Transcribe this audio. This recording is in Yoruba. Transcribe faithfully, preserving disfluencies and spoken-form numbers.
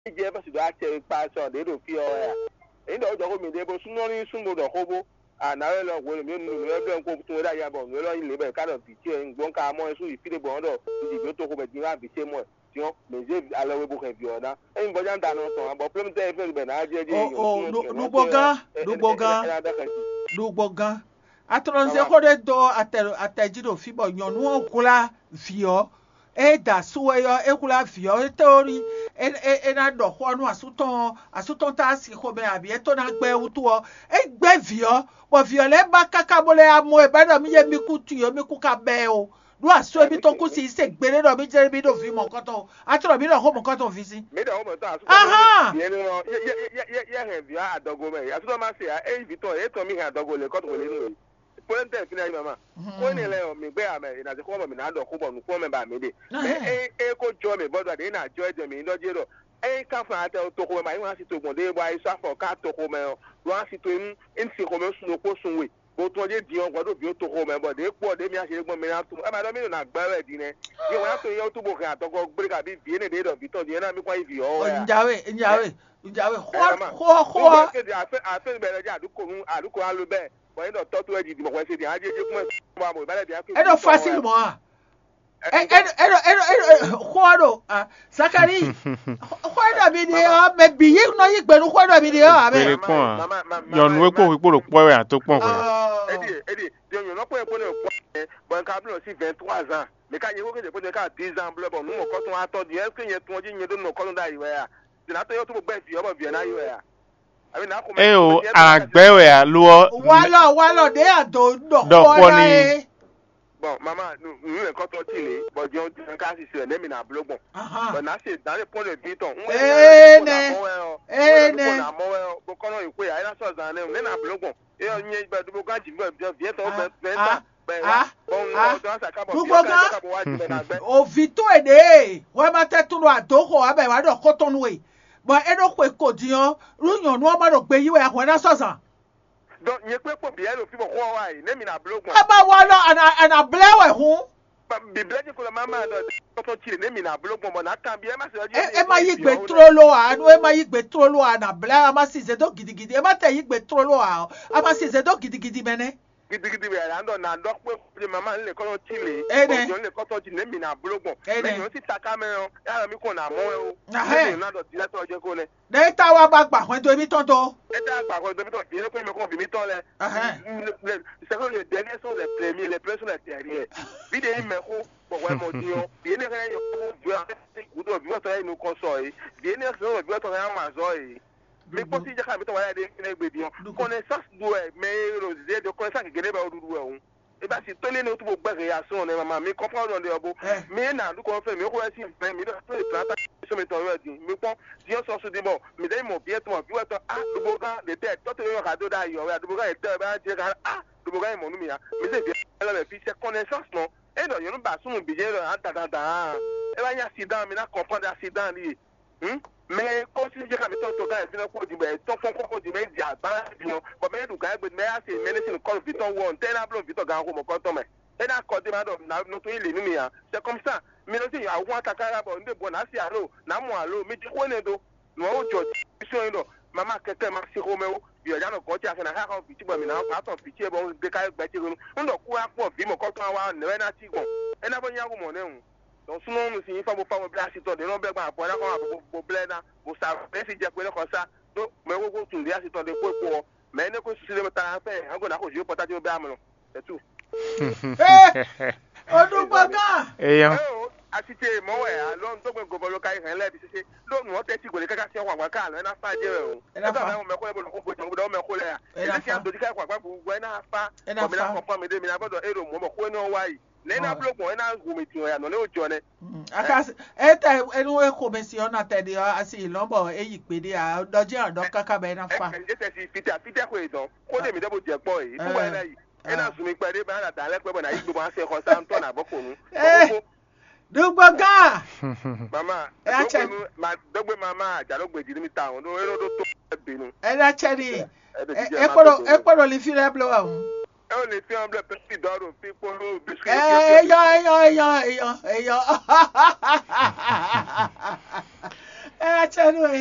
je ba su da che pa so de do fi o ya e ndo jo ko mi de bo suno ni suno do ko bo ana we lo wo mi nu le be ko to da ya bo mi lo ile be ka do bi che ngbon ka mo su ifi de bo do di bi to ko be di ra bi che mo ti o me je ala we bo ke bi ona e nbo jan da no so bo problem te fe be na je je oh oh du bogan du bogan du bogan atronze ko de do atel atejido fi bo yon nu okula fio e da suwe yo e kula fio e teori e e na do ko nu asuton asuton ta si ko be abi e to na gbe utu o e gbe fio bo fio le ba kaka bo le amo e ba do mi ye mi ku tu yo mi ku ka be o do aso bi to ku si se gbere do mi je bi do fi mo koto atro bi do ho mo koto fi si me da ho mo to aso aha ye no ye ye ye ye he bi adogo me aso ma se e vi to e to mi ha adogo le koto le no Polente fina mama. Ko ni le o mi gbe ame ina je ko mo mi na do ko bo nu ko me ba mi de. E e ko jo me bodo de na jo de mi ndo je ro. E ka fa ate to ko ma yin si to gbon de bo ai sa fo ka to ko me o. Lo si to in in si ko me sun ko sun we. Bo to je di on gbodo bi o to ko me bo de po de mi a se gbon mi na tu. E ma do mi na gba we di ne. Ye wa to ye o tu bo ka to ko gbe ka bi bi ne de do bi to de na mi kwa ivi o ya. Njawe njawe njawe ho ho ho. A fe a fe be le ja aduko nu aduko alu be. Bon, il doit tout être dit, moi, c'est bien, j'ai dit, moi, moi, moi, elle est facile, moi. Elle, elle, elle, elle, quoi, ah, Sakari, quoi, la vidéo, mais billet, non, il peut nous quoi, la vidéo, avec. Yon nous pour pour le poids à tout point. Eddie, Eddie, yon n'a pas pour le poids, bon, quand aussi vingt-trois ans, mais quand il y a que des cas dix ans, bon, nous, quand on attend, est-ce qu'il y a tout dit, il y a de nos colons d'ailleurs. C'est là que tu peux bien vivre, bien ailleurs. Eh o agbewe a luo wala wala de ado do ko ni bon maman nous nous en quand on tire bon Dieu on cas si c'est même na bloc bon bon na c'est dans le point de vue ton eh ne eh ne na mo bon quand on écoute ya na so dans le na bloc bon et on y ba du kan ji bien ton ben ben bon dans ça ka bon o vito ede wa ma te tu lo adoko abe wa do ko ton we bon e do ko ko dion ruyan nu o ma do gbe yi we ahun na sosan donc ye pe ko bi e lo fi mo ko wa yi ne mi na block e ba wa lo ana ana blewe hun bi bleje ko mama do to chire ne mi na block mo na kan bi e ma se e ma yi gbe trolo anu e ma yi gbe trolo ana bla ma si ze do gidigidi e ma te yi gbe trolo a ma si ze do gidigidi mene gidigidi be ya ndo na ndo pe mama le ko chile o le ko to chile mi na block mo me yo si taka me o ya mi ko na mo o na na do ti la to je ko le de ta wa ba gba fun do mi ton to e ta gba fun do mi ton bi ko mi ko bi mi ton le c'est que les derniers sont les premiers les premiers sont les derniers bi de me ko bo wa mo di o bi ne re yo ko ju a ku do bi o to e nu ko so e bi ne re bi o to ya ma zo e mais pour si je ka mi to wa de ne gbe bi on connaissance do e mais rosé de connaissance que gele ba odudu e on e ba si to le ne to bo gbe réaction ne mama mi comprendre on de obo mais na du ko fe mi ko si pe mi do to e plata so mi to re di mi pon di o so so di bon mi de mo bi e to bi wa to ah du bo kan de te to to yo ka do da yo ya du bo kan e te ba je ka ah du bo kan mo nu mi ya mi se bi la me fi c'est connaissance non e do yo nu ba sun bi je lo anta da da e ba ya accident mi na comprendre accident li hm mais comme si je avais tant de gars qui n'ont pas dit mais tant qu'on comprend du mais dia ba bien bon mais du gars mais c'est mais c'est le col viton ou on tena blo viton gars comme quand mais et na code madame na no to ile ni ya c'est comme ça mais non c'est ya wa takara bon de bon asi allo na mo allo mais tu connais do no o jo so ndo mama keke ma si romeo bi oja no ko ti ase na ka ko fiti bo mi na pa ton fiti e bon de ka gba ti ro ndo ku a po bi mo ko ton wa ne na ti gon e na bo nya go mo ne un donc sinon nous si fa mo fa mo blasi to de no be gba po na ko bo ble na mo sa be si je pe ko sa do me wo go tun de asi to de po po me ne ko si le ta fe an go na ko jo pota ti o be amlo c'est tout eh odugboga eyan asite mo we a lo ndo gbe gobo lo kai han le bi se lo nu te ti go le kaka si wa wa ka lo na fa je o e na fa me ko e bo ko bo do me ko le ya e si an do di kai kwa kwa bu gwe na fa ko mi na ko pa mi de mi na bodo ero mo mo ko no wa yi le na block mo na go mi ti o ya no le o jo ne aka e ta enu e ko be si ona te di asi lombo e yi pe de a doje ando kaka be na fa e se si fita fita ko e don ko de mi de bo je po yi bu wa na yi e na su mi pe de ba na da le pe bo na yi gbo ma se ko sa nto na boko nu dugboga mama dogbe ma dogbe mama ja lo gbe di mi ta won do ero do to binu e la cheri e poro e poro li fi le blo wa e o le fi on ble petit doro fi poro biscuit eh yo yo yo yo yo Eh, achanu.